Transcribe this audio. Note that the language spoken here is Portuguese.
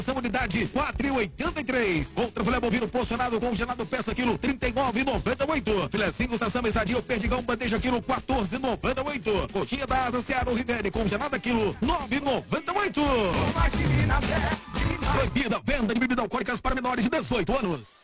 São unidade 4,83. Outra filé bovino porcionado congelado peça quilo 39,98. Filezinho Sassama Sadia Perdigão bandeja quilo 14,98. Coxinha da Asa Seara Rivere congelada quilo 9,98. Proibida venda de bebidas alcoólicas para menores de 18 anos.